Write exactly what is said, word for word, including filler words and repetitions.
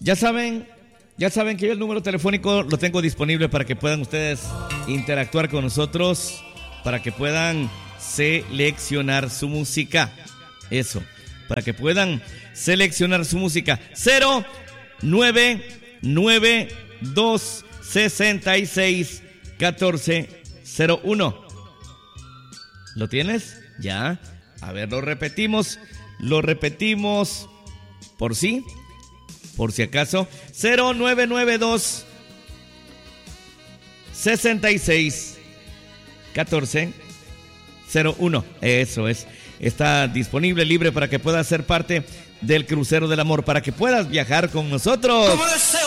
Ya saben, ya saben que yo el número telefónico lo tengo disponible para que puedan ustedes interactuar con nosotros, para que puedan seleccionar su música. Eso, para que puedan seleccionar su música. cero nueve nueve dos sesenta y seis catorce cero uno. ¿Lo tienes? Ya. A ver, lo repetimos. Lo repetimos. Por sí. Por si acaso. cero nueve nueve dos sesenta y seis catorce cero uno. Eso es. Está disponible, libre para que puedas ser parte del crucero del amor, para que puedas viajar con nosotros.